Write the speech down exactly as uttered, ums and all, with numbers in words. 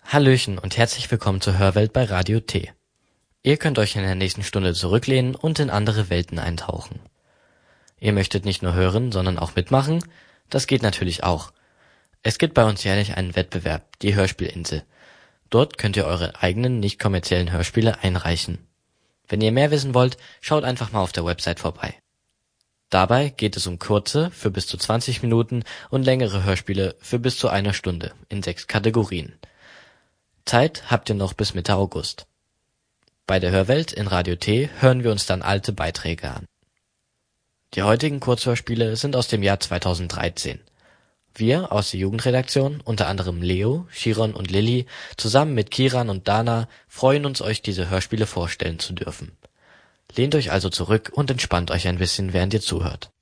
Hallöchen und herzlich willkommen zur Hörwelt bei Radio T. Ihr könnt euch in der nächsten Stunde zurücklehnen und in andere Welten eintauchen. Ihr möchtet nicht nur hören, sondern auch mitmachen? Das geht natürlich auch. Es gibt bei uns jährlich einen Wettbewerb, die Hörspielinsel. Dort könnt ihr eure eigenen nicht kommerziellen Hörspiele einreichen. Wenn ihr mehr wissen wollt, schaut einfach mal auf der Website vorbei. Dabei geht es um kurze, für bis zu zwanzig Minuten und längere Hörspiele für bis zu einer Stunde in sechs Kategorien. Zeit habt ihr noch bis Mitte August. Bei der Hörwelt in Radio T hören wir uns dann alte Beiträge an. Die heutigen Kurzhörspiele sind aus dem Jahr zweitausenddreizehn. Wir aus der Jugendredaktion, unter anderem Leo, Chiron und Lilly, zusammen mit Kiran und Dana, freuen uns, euch diese Hörspiele vorstellen zu dürfen. Lehnt euch also zurück und entspannt euch ein bisschen, während ihr zuhört.